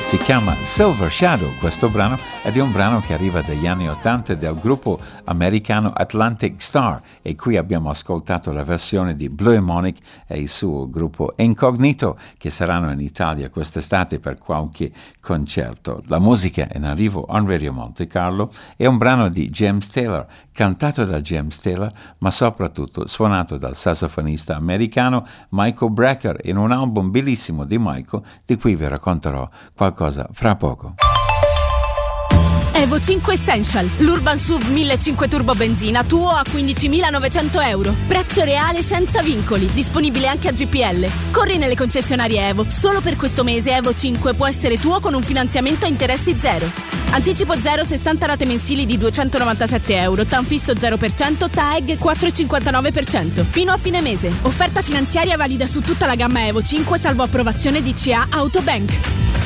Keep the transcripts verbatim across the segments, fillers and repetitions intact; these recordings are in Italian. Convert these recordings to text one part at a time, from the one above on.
Si chiama Silver Shadow questo brano ed è un brano che arriva dagli anni ottanta del gruppo americano Atlantic Star, e qui abbiamo ascoltato la versione di Blue Monic e il suo gruppo Incognito, che saranno in Italia quest'estate per qualche concerto. La musica in arrivo on Radio Monte Carlo è un brano di James Taylor, cantato da James Taylor, ma soprattutto suonato dal sassofonista americano Michael Brecker in un album bellissimo di Michael, di cui vi racconterò qualcosa fra poco. Evo cinque Essential, l'Urban S U V millecinquecento turbo benzina tuo a quindicimilanovecento euro. Prezzo reale senza vincoli, disponibile anche a G P L. Corri nelle concessionarie Evo. Solo per questo mese Evo cinque può essere tuo con un finanziamento a interessi zero. Anticipo zero, sessanta rate mensili di duecentonovantasette euro. T A N fisso zero per cento, T A E G quattro virgola cinquantanove per cento. Fino a fine mese. Offerta finanziaria valida su tutta la gamma Evo cinque, salvo approvazione D C A Autobank.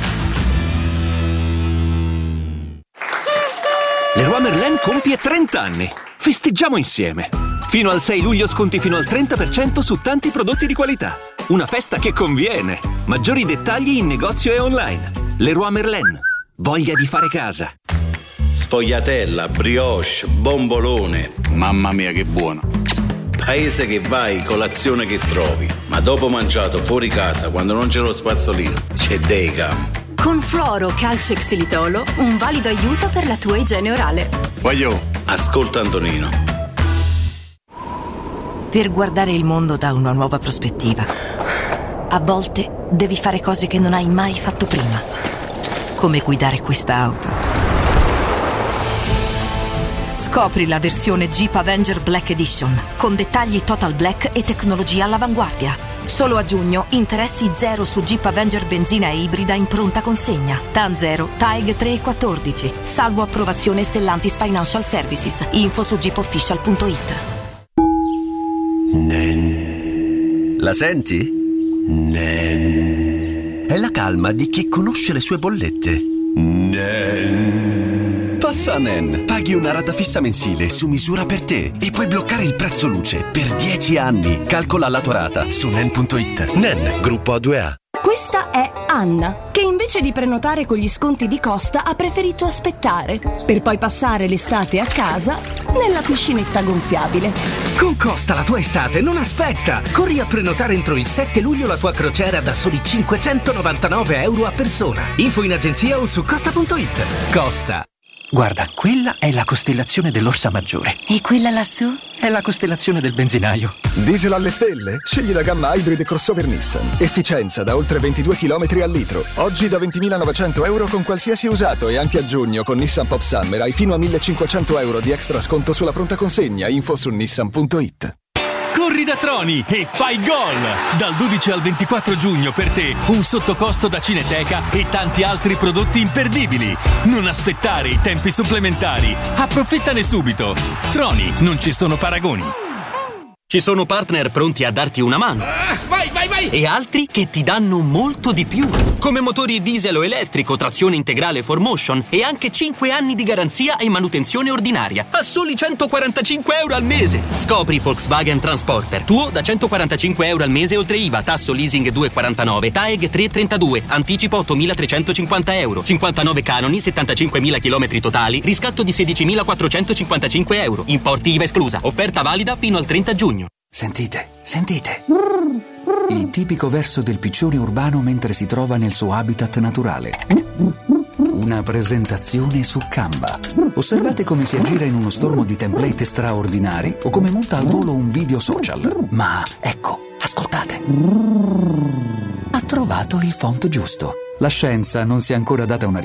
Leroy Merlin compie trenta anni. Festeggiamo insieme. Fino al sei luglio sconti fino al trenta per cento su tanti prodotti di qualità. Una festa che conviene. Maggiori dettagli in negozio e online. Leroy Merlin. Voglia di fare casa. Sfogliatella, brioche, bombolone. Mamma mia che buono. Paese che vai, colazione che trovi. Ma dopo mangiato fuori casa, quando non c'è lo spazzolino, c'è Decam. Con Fluoro Calcio e Xilitolo, un valido aiuto per la tua igiene orale. Voglio, ascolta Antonino. Per guardare il mondo da una nuova prospettiva, a volte devi fare cose che non hai mai fatto prima, come guidare questa auto. Scopri la versione Jeep Avenger Black Edition, con dettagli Total Black e tecnologia all'avanguardia. Solo a giugno, interessi zero su Jeep Avenger benzina e ibrida in pronta consegna. T A N zero, T A E G tre virgola quattordici. Salvo approvazione Stellantis Financial Services. Info su jeep official punto it. Nen. La senti? Nen. È la calma di chi conosce le sue bollette. Nen. Passa a Nen. Paghi una rata fissa mensile su misura per te e puoi bloccare il prezzo luce per dieci anni. Calcola la tua rata su nen punto it. Nen, gruppo A due A. Questa è Anna, che invece di prenotare con gli sconti di Costa ha preferito aspettare, per poi passare l'estate a casa nella piscinetta gonfiabile. Con Costa la tua estate non aspetta! Corri a prenotare entro il sette luglio la tua crociera da soli cinquecentonovantanove euro a persona. Info in agenzia o su costa punto it. Costa. Guarda, quella è la costellazione dell'Orsa Maggiore. E quella lassù? È la costellazione del benzinaio. Diesel alle stelle? Scegli la gamma hybrid crossover Nissan. Efficienza da oltre ventidue chilometri al litro. Oggi da ventimilanovecento euro con qualsiasi usato, e anche a giugno con Nissan Pop Summer hai fino a millecinquecento euro di extra sconto sulla pronta consegna. Info su nissan punto it. Corri da Troni e fai gol! Dal dodici al ventiquattro giugno per te un sottocosto da Cineteca e tanti altri prodotti imperdibili. Non aspettare i tempi supplementari. Approfittane subito. Troni, non ci sono paragoni. Ci sono partner pronti a darti una mano. Ah, vai, vai, vai! E altri che ti danno molto di più. Come motori diesel o elettrico, trazione integrale four motion e anche cinque anni di garanzia e manutenzione ordinaria a soli centoquarantacinque euro al mese. Scopri Volkswagen Transporter, tuo da centoquarantacinque euro al mese oltre I V A, tasso leasing due virgola quarantanove, T A E G tre virgola trentadue, anticipo ottomilatrecentocinquanta euro, cinquantanove canoni, settantacinquemila chilometri totali, riscatto di sedicimilaquattrocentocinquantacinque euro, importi I V A esclusa, offerta valida fino al trenta giugno. Sentite, sentite. Il tipico verso del piccione urbano mentre si trova nel suo habitat naturale. Una presentazione su Canva. Osservate come si aggira in uno stormo di template straordinari o come monta al volo un video social. Ma ecco, ascoltate. Ha trovato il font giusto. La scienza non si è ancora data una